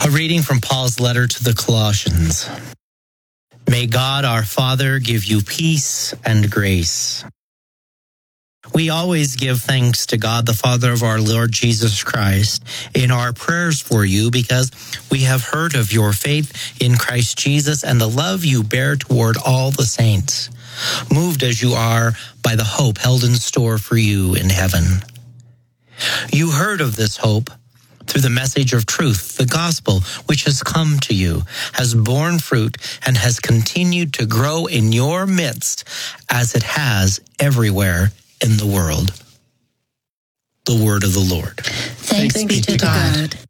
A reading from Paul's letter to the Colossians. May God our Father give you peace and grace. We always give thanks to God, the Father of our Lord Jesus Christ, in our prayers for you because we have heard of your faith in Christ Jesus and the love you bear toward all the saints, moved as you are by the hope held in store for you in heaven. You heard of this hope through the message of truth, the gospel, which has come to you, has borne fruit, and has continued to grow in your midst as it has everywhere in the world. The word of the Lord. Thanks be to God.